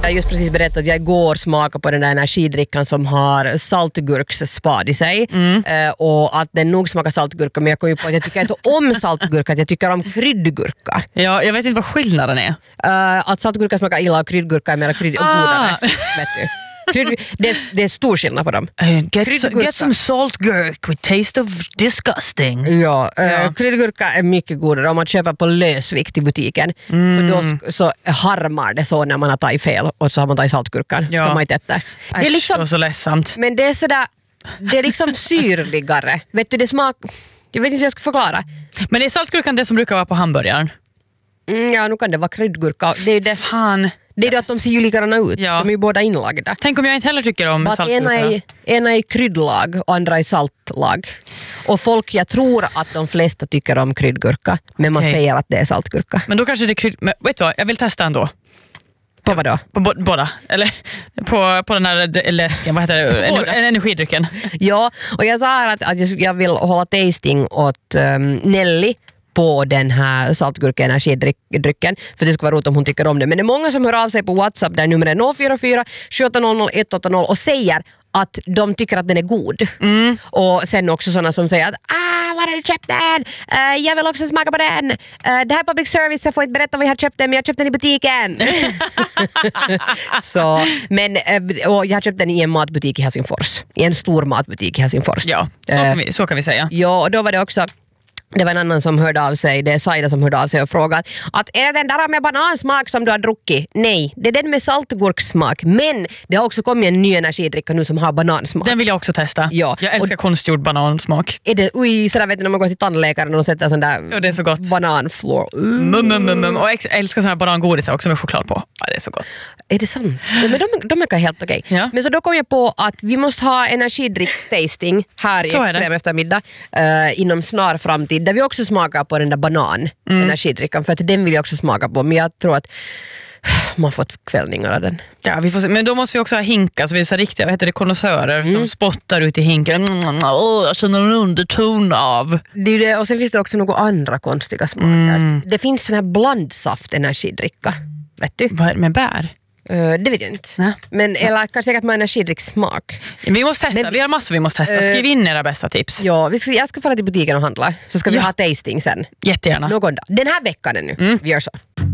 har just precis berättat att jag igår smakade på den där energidrickan som har saltgurksspad i sig. Och att den nog smakar saltgurka, men jag kom ju på att jag tycker inte om saltgurka, att jag tycker om kryddgurka. Ja, jag vet inte vad skillnaden är. Att saltgurka smakar illa och kryddgurka är mer kryddig och godare. Vet du? Det är stor skillnad på dem. Get some salt gurk with taste of disgusting. Ja, kryddgurka är mycket godare om man köper på lösvikt i butiken. För då så harmar det så när man har tagit fel och så har man tagit saltgurkan. Ja. Ska man inte äta. Det är liksom, så ledsamt. men det är sådär, det är liksom syrligare. Vet du, det smak... Jag vet inte hur jag ska förklara. Men är saltgurkan det som brukar vara på hamburgaren? Ja, nu kan det vara kryddgurka. Det är det. Fan. Det är det att de ser ju likadana ut. Ja. De är ju båda inlagda. Tänk om jag inte heller tycker om saltgurka. Ena är kryddlag och andra är saltlag. Och jag tror att de flesta tycker om kryddgurka. Men man säger att det är saltgurka. Men då kanske det är men vet du vad, jag vill testa ändå. På vad då? På båda. Eller på den här läsken, vad heter det? Energidrycken. Ja, och jag sa att jag vill hålla tasting åt Nelly på den här saltgurka energidrycken, för det ska vara roligt om hon tycker om det. Men det är många som hör av sig på WhatsApp där numret är 044 7800 180 och säger att de tycker att den är god. Och sen också sådana som säger att var har du köpt den? Jag vill också smaka på den. Det här är public service, jag får inte berätta var jag har köpt den, men jag har köpt den i butiken. Så, men, och jag har köpt den i en matbutik i Helsingfors. I en stor matbutik i Helsingfors. Ja, så kan vi säga. Ja, och då var det också... Det var en annan som hörde av sig, det är Saida som hörde av sig och frågade att är det den där med banansmak som du har druckit? Nej, det är den med saltgurksmak. Men det har också kommit en ny energidricka nu som har banansmak. Den vill jag också testa. Ja. Jag älskar konstgjord banansmak. Är det, sådär vet du när man går till tandläkaren och sätter sån där det är så gott. bananflor. Och jag älskar såna här banangodis också med choklad på. Ja, det är så gott. Är det sant? Ja, men de är helt okej. Ja. Men så då kom jag på att vi måste ha energidrickstasting här i Extrem eftermiddag inom snar framtid. Där vi också smakar på den där energidrickan. För att den vill jag också smaka på. Men jag tror att man får kvällningar av den. Ja, vi får se. Men då måste vi också ha hinkar. Så vi är så riktiga konnässörer som spottar ut i hinken. Jag känner en underton av. Det är det. Och sen finns det också några andra konstiga smaker. Det finns sån här blandsaft energidricka. Vet du? Vad är det med bär? Det vet jag inte. Nej. Men eller kanske säkert med energidricksmak. Vi måste testa, vi har massor vi måste testa. Skriv in era bästa tips. Ja, jag ska fara till butiken och handla. Så ska vi ha tasting sen. Jättegärna. Någon dag. Den här veckan nu. Vi gör så.